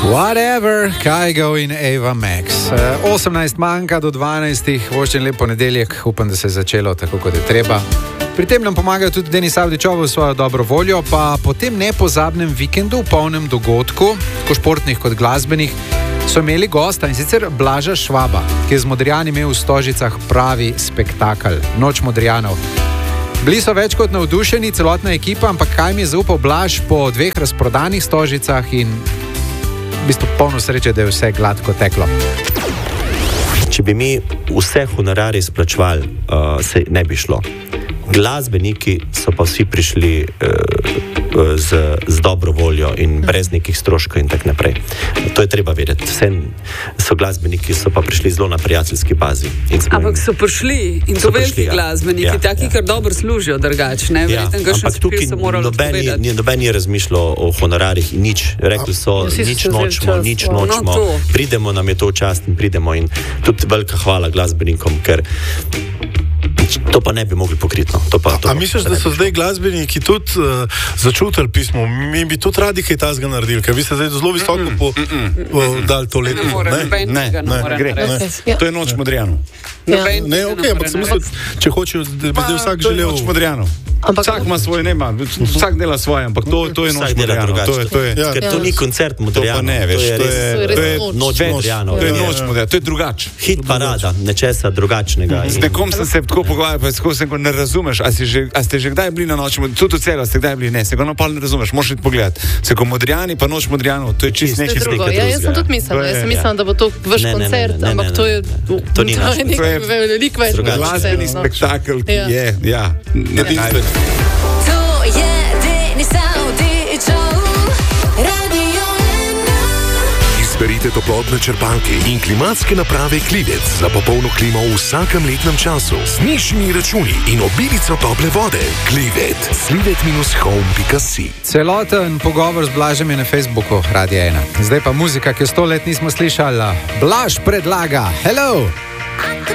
Whatever, Kygo in Ava Max. 18 manjka do 12, voščen lep ponedeljek, upam, da se je začelo tako, kot je treba. Pri tem nam pomagajo tudi Denis Avdićov v svojo dobro voljo, pa po tem nepozabnem vikendu, polnem dogodku, tako športnih kot glasbenih, so imeli gosta, in sicer Blaža Švaba, ki je z Modrijani imel v Stožicah pravi spektakel, Noč Modrijanov. Bili so več kot navdušeni, celotna ekipa, ampak kaj mi je zaupal Blaž po 2 razprodanih Stožicah in v bistvu polno sreče, da je vse gladko teklo. Če bi mi vse honorarje izplačevali, se ne bi šlo. Glasbeniki so pa vsi prišli z dobro voljo in brez nekih stroškov in tak naprej. To je treba vedeti. Vse so glasbeniki, so pa prišli zelo na prijateljski bazi. Ampak so prišli in to veliki glasbeniki, taki, kar dobro služijo drugačne. Ampak tukaj noben je razmišljal o honorarjih in nič. Rekli so, nič nočemo. Pridemo, nam je to v čast in pridemo. In tudi velika hvala glasbenikom, ker to pa ne bi mogli pokriti. A misliš, da so zdaj glasbeniki tudi začutili pismo? Mi bi tudi radi kaj tazga naredili, ker vi ste zdaj zelo visoko dali to leto. Ne, gre. To je Noč Modrijanov. Ne, okej, ampak sem mislil, če hočejo, da bi zdaj vsak želel. Noč Modrijanov. Vsak ima svoje, vsak dela svoje, ampak to je Noč Modrijanov. Ker to ni koncert Modrijanov. To pa ne, veš, to je Noč Modrijanov. To je Noč Modrijanov, to je drugače. Hit parada, nečesa drugačnega. Z nekom sem se tako pogovarjal, pa tako sem, ko ne razumeš, a ste že kdaj bili na Noči Modrijanov, tudi v celo ste kdaj bili, ne, se ga napol ne razumeš, moraš iti pogledati. Se ko Modrijani pa Noč Modrijanov, to je čist nekaj drugega. Jaz sem tudi mislila, da bo to vaš koncert, ampak to je veliko več. Glasbeni spektakel, ki je, edinstven. To je Denis Avdićov, Radio 1. Izberite toplotne črpalke in klimatske naprave Klivec za popolno klimo v vsakem letnem času z nižjimi računi in obilico tople vode. Klivet, slivet-home.si. Celoten pogovor z Blažem je na Facebooku Radio 1. Zdaj pa muzika, ki jo 100 let nismo slišali. Blaž predlaga. Hello!